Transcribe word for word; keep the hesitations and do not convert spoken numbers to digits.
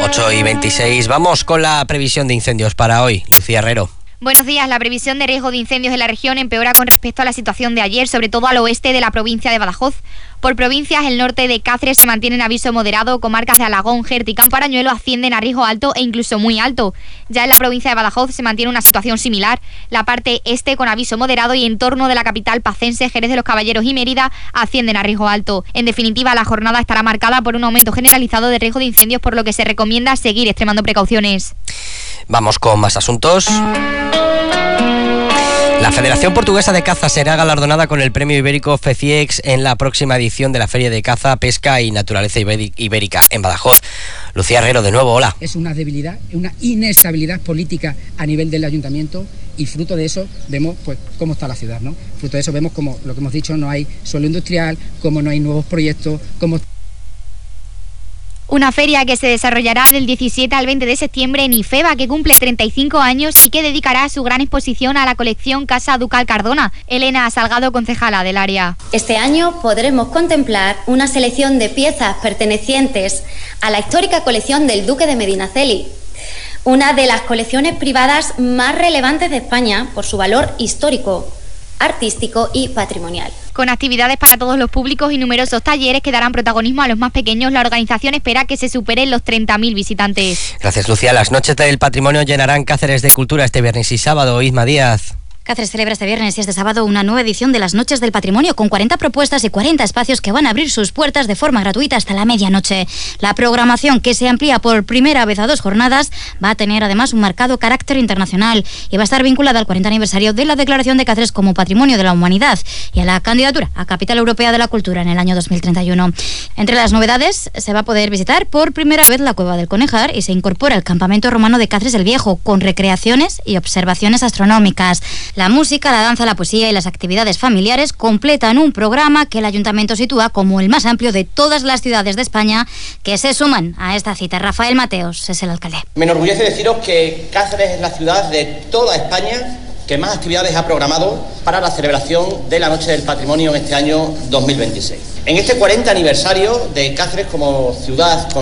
ocho y veintiséis. Vamos con la previsión de incendios para hoy. Lucía Herrero. Buenos días. La previsión de riesgo de incendios en la región empeora con respecto a la situación de ayer, sobre todo al oeste de la provincia de Badajoz. Por provincias, el norte de Cáceres se mantiene en aviso moderado, comarcas de Alagón, Jerti y Camparañuelo ascienden a riesgo alto e incluso muy alto. Ya en la provincia de Badajoz se mantiene una situación similar. La parte este con aviso moderado y en torno de la capital pacense, Jerez de los Caballeros y Mérida ascienden a riesgo alto. En definitiva, la jornada estará marcada por un aumento generalizado de riesgo de incendios, por lo que se recomienda seguir extremando precauciones. Vamos con más asuntos. La Federación Portuguesa de Caza será galardonada con el premio ibérico FECIEX en la próxima edición de la Feria de Caza, Pesca y Naturaleza Ibérica en Badajoz. Lucía Herrero, de nuevo, hola. Es una debilidad, una inestabilidad política a nivel del ayuntamiento y fruto de eso vemos pues cómo está la ciudad, ¿no? Fruto de eso vemos como lo que hemos dicho, no hay suelo industrial, como no hay nuevos proyectos, como... Una feria que se desarrollará del diecisiete al veinte de septiembre en IFEBA, que cumple treinta y cinco años y que dedicará su gran exposición a la colección Casa Ducal Cardona. Elena Salgado, concejala del área. Este año podremos contemplar una selección de piezas pertenecientes a la histórica colección del Duque de Medinaceli, una de las colecciones privadas más relevantes de España por su valor histórico, artístico y patrimonial. Con actividades para todos los públicos y numerosos talleres que darán protagonismo a los más pequeños, la organización espera que se superen los treinta mil visitantes. Gracias, Lucía. Las noches del patrimonio llenarán Cáceres de cultura este viernes y sábado. Isma Díaz. Cáceres celebra este viernes y este sábado una nueva edición de las Noches del Patrimonio con cuarenta propuestas y cuarenta espacios que van a abrir sus puertas de forma gratuita hasta la medianoche. La programación, que se amplía por primera vez a dos jornadas, va a tener además un marcado carácter internacional y va a estar vinculada al cuarenta aniversario de la Declaración de Cáceres como Patrimonio de la Humanidad y a la candidatura a Capital Europea de la Cultura en el año dos mil treinta y uno. Entre las novedades, se va a poder visitar por primera vez la Cueva del Conejar y se incorpora el campamento romano de Cáceres el Viejo con recreaciones y observaciones astronómicas. La música, la danza, la poesía y las actividades familiares completan un programa que el Ayuntamiento sitúa como el más amplio de todas las ciudades de España que se suman a esta cita. Rafael Mateos es el alcalde. Me enorgullece deciros que Cáceres es la ciudad de toda España que más actividades ha programado para la celebración de la Noche del Patrimonio en este año dos mil veintiséis. En este cuarenta aniversario de Cáceres como ciudad con